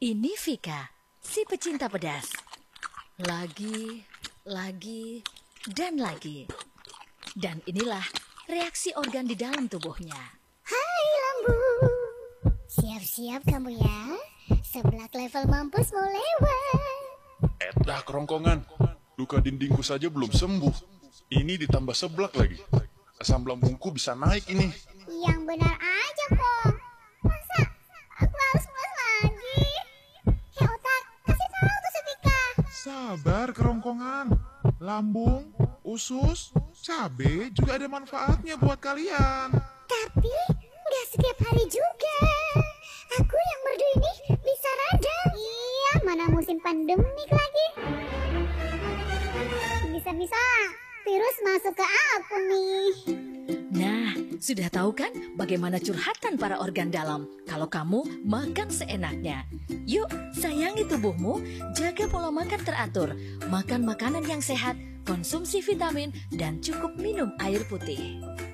Ini Vika, si pecinta pedas. Lagi, dan lagi. Dan inilah reaksi organ di dalam tubuhnya. Hai Lambu, siap-siap kamu ya. Seblak level mampus mau lewat. Dah kerongkongan, luka dindingku saja belum sembuh. Ini ditambah seblak lagi. Asam lambungku bisa naik ini. Yang benar aja kok. Masa aku harus mulai lagi? Hei otak, kasih tahu tuh Sevika. Sabar kerongkongan. Lambung, usus, cabe juga ada manfaatnya buat kalian. Tapi nggak setiap hari juga. Aku yang merdu ini bisa radang. Iya, mana musim pandemik lagi. Bisa-bisa virus masuk ke aku nih. Nah, sudah tahu kan bagaimana curhatan para organ dalam kalau kamu makan seenaknya. Yuk, sayangi tubuhmu, jaga pola makan teratur, makan makanan yang sehat, konsumsi vitamin, dan cukup minum air putih.